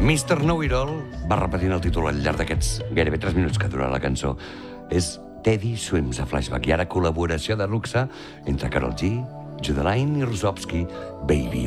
Mr. Know-It-All va repetint el títol al llarg d'aquests gairebé 3 minuts que dura la cançó. És Teddy Swims a Flashback, i ara col·laboració de luxe entre Karol G, Judeline i Rosowski, Baby